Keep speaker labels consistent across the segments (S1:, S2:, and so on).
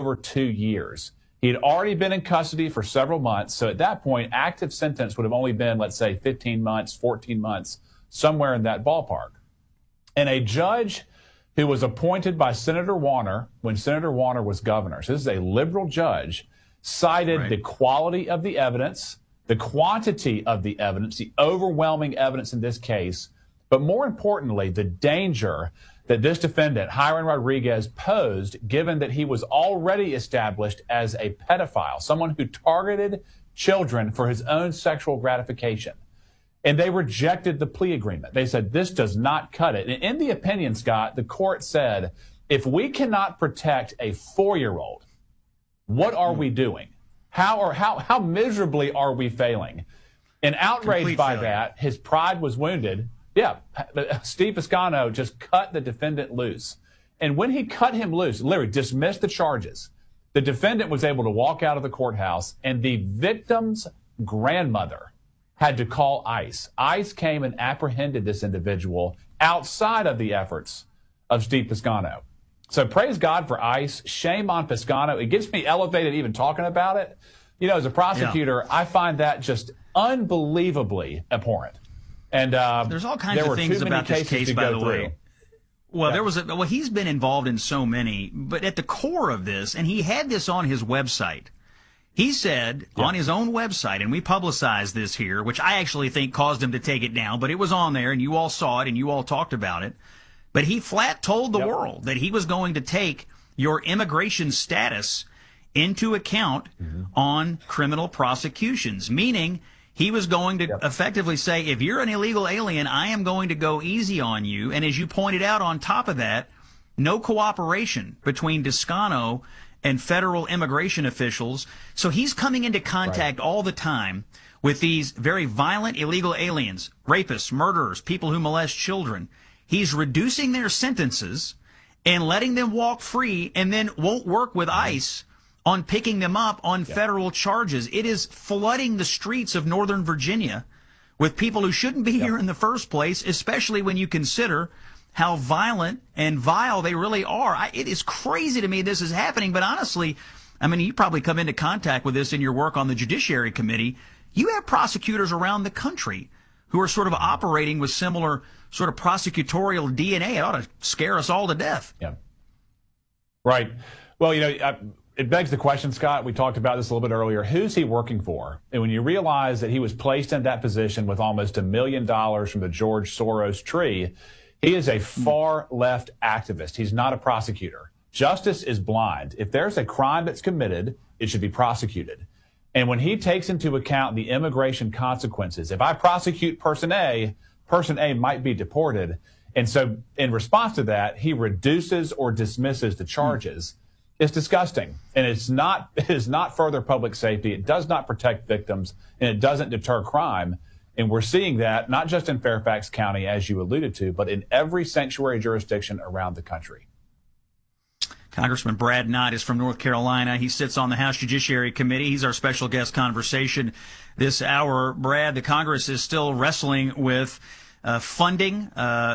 S1: over 2 years. He had already been in custody for several months. So at that point, active sentence would have only been, let's say, 15 months, 14 months, somewhere in that ballpark. And a judge who was appointed by Senator Warner when Senator Warner was governor, so this is a liberal judge, cited the quality of the evidence, the quantity of the evidence, the overwhelming evidence in this case, but more importantly, the danger that this defendant, Hiron Rodriguez, posed, given that he was already established as a pedophile, someone who targeted children for his own sexual gratification. And they rejected the plea agreement. They said, this does not cut it. And in the opinion, Scott, the court said, if we cannot protect a 4-year-old, what are we doing? How miserably are we failing? And outraged by that, his pride was wounded. Yeah, Steve Piscano just cut the defendant loose. And when he cut him loose, literally dismissed the charges, the defendant was able to walk out of the courthouse, and the victim's grandmother had to call ICE. ICE came and apprehended this individual outside of the efforts of Steve Piscano. So praise God for ICE. Shame on Piscano. It gets me elevated even talking about it. You know, as a prosecutor, I find that just unbelievably abhorrent. And
S2: there's all kinds of things about this case, by the way. Well, he's been involved in so many, but at the core of this, and he had this on his website. He said on his own website, and we publicized this here, which I actually think caused him to take it down, but it was on there, and you all saw it, and you all talked about it. But he flat told the world that he was going to take your immigration status into account on criminal prosecutions, meaning he was going to effectively say, if you're an illegal alien, I am going to go easy on you. And as you pointed out, on top of that, no cooperation between Piscano and federal immigration officials. So he's coming into contact all the time with these very violent illegal aliens, rapists, murderers, people who molest children. He's reducing their sentences and letting them walk free, and then won't work with ICE on picking them up on federal charges. It is flooding the streets of Northern Virginia with people who shouldn't be here in the first place, especially when you consider how violent and vile they really are. It is crazy to me this is happening, but honestly, I mean, you probably come into contact with this in your work on the Judiciary Committee. You have prosecutors around the country who are sort of operating with similar sort of prosecutorial DNA. It ought to scare us all to death.
S1: Yeah. Right. Well, you know, it begs the question, Scott, we talked about this a little bit earlier, who's he working for? And when you realize that he was placed in that position with almost $1 million from the George Soros tree, he is a far left activist. He's not a prosecutor. Justice is blind. If there's a crime that's committed, it should be prosecuted. And when he takes into account the immigration consequences, if I prosecute person A might be deported. And so in response to that, he reduces or dismisses the charges. It's disgusting, and it is not further public safety. It does not protect victims, and it doesn't deter crime. And we're seeing that not just in Fairfax County, as you alluded to, but in every sanctuary jurisdiction around the country.
S2: Congressman Brad Knott is from North Carolina. He sits on the House Judiciary Committee. He's our special guest conversation this hour. Brad, the Congress is still wrestling with funding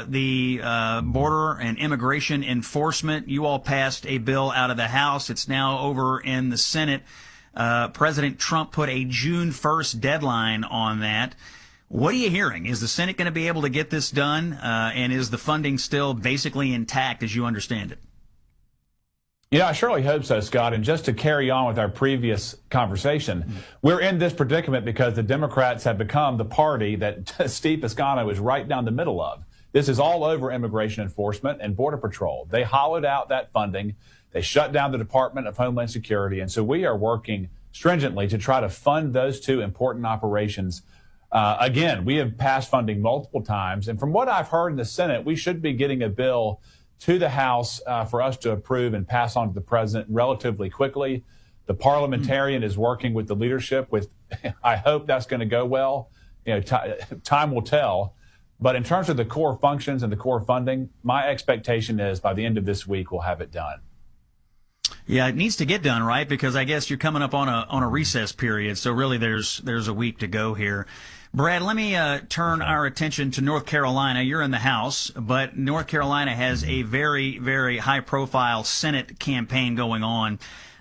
S2: the border and immigration enforcement. You all passed a bill out of the House. It's now over in the Senate. President Trump put a June 1st deadline on that. What are you hearing? Is the Senate going to be able to get this done? And is the funding still basically intact as you understand it?
S1: You know, I surely hope so, Scott. And just to carry on with our previous conversation, we're in this predicament because the Democrats have become the party that Steve Piscano is right down the middle of. This is all over immigration enforcement and Border Patrol. They hollowed out that funding. They shut down the Department of Homeland Security. And so we are working stringently to try to fund those two important operations. Again, we have passed funding multiple times. And from what I've heard in the Senate, we should be getting a bill to the House for us to approve and pass on to the president relatively quickly. The parliamentarian is working with the leadership I hope that's going to go well. You know, time will tell. But in terms of the core functions and the core funding, my expectation is by the end of this week, we'll have it done.
S2: Yeah, it needs to get done, right? Because I guess you're coming up on a recess period. So really there's a week to go here. Brad, let me turn our attention to North Carolina. You're in the House, but North Carolina has a very, very high-profile Senate campaign going on.